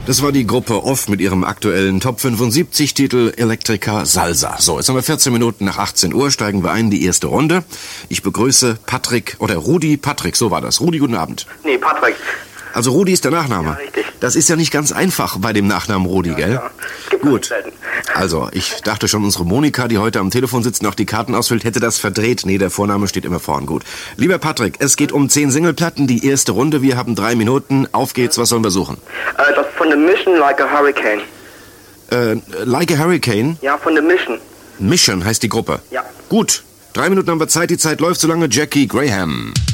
Das war die Gruppe Off mit ihrem aktuellen Top 75 Titel Electrica Salsa. So, jetzt haben wir 14 Minuten nach 18 Uhr, steigen wir ein in die erste Runde. Ich begrüße Patrick, oder Rudi Patrick, so war das. Rudi, guten Abend. Nee, Patrick. Also Rudi ist der Nachname. Ja, richtig. Das ist ja nicht ganz einfach bei dem Nachnamen Rudi, gell? Ja, es gibt Gut. selten. Also, ich dachte schon, unsere Monika, die heute am Telefon sitzt und auch die Karten ausfüllt, hätte das verdreht. Nee, der Vorname steht immer vorn. Gut. Lieber Patrick, es geht um 10 Singleplatten, die erste Runde. Wir haben 3 Minuten. Auf geht's, was sollen wir suchen? Das von The Mission, Like a Hurricane. Like a Hurricane? Ja, von The Mission. Mission heißt die Gruppe. Ja. Gut. 3 Minuten haben wir Zeit, die Zeit läuft, solange Jackie Graham.